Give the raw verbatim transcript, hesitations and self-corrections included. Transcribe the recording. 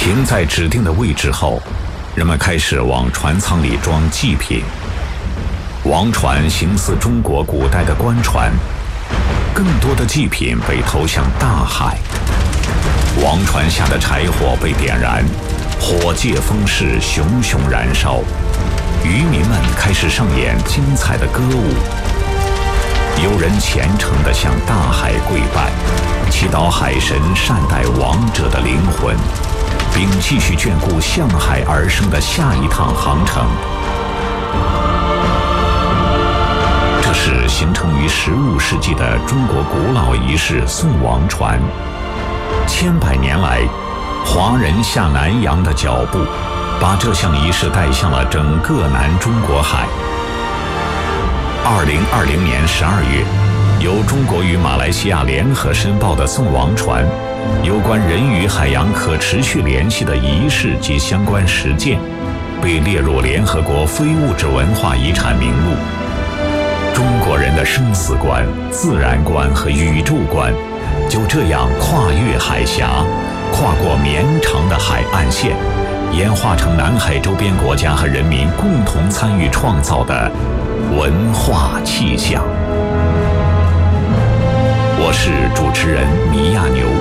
停在指定的位置后，人们开始往船舱里装祭品。王船形似中国古代的官船，更多的祭品被投向大海。王船下的柴火被点燃，火借风势，熊熊燃烧。渔民们开始上演精彩的歌舞。有人虔诚地向大海跪拜，祈祷海神善待亡者的灵魂，并继续眷顾向海而生的下一趟航程。这是形成于十五世纪的中国古老仪式送王船。千百年来，华人下南洋的脚步，把这项仪式带向了整个南中国海。二零二零年十二月，由中国与马来西亚联合申报的送王船有关人与海洋可持续联系的仪式及相关实践，被列入联合国非物质文化遗产名录。中国人的生死观、自然观和宇宙观就这样跨越海峡，跨过绵长的海岸线，演化成南海周边国家和人民共同参与创造的文化气象。我是主持人米亚牛。